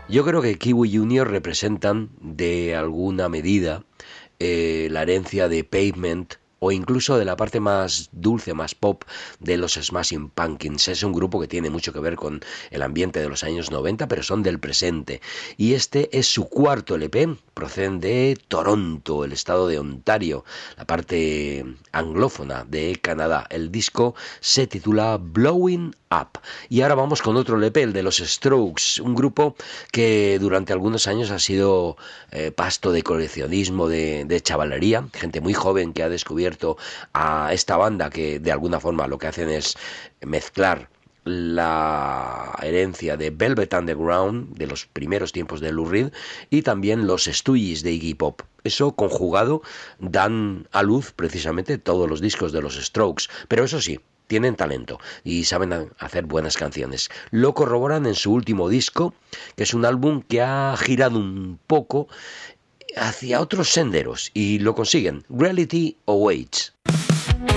Yo creo que Kiwi Junior representan de alguna medida la herencia de Pavement o incluso de la parte más dulce, más pop de los Smashing Pumpkins. Es un grupo que tiene mucho que ver con el ambiente de los años 90, pero son del presente. Y este es su cuarto LP, proceden de Toronto, el estado de Ontario, la parte anglófona de Canadá. El disco se titula Blowing Up. Y ahora vamos con otro LP, el de los Strokes, un grupo que durante algunos años ha sido pasto de coleccionismo, de chavalería, gente muy joven que ha descubierto a esta banda que de alguna forma lo que hacen es mezclar la herencia de Velvet Underground de los primeros tiempos de Lou Reed y también los Stooges de Iggy Pop. Eso conjugado dan a luz precisamente todos los discos de los Strokes, pero eso sí, tienen talento y saben hacer buenas canciones. Lo corroboran en su último disco, que es un álbum que ha girado un poco hacia otros senderos y lo consiguen. Reality Awaits.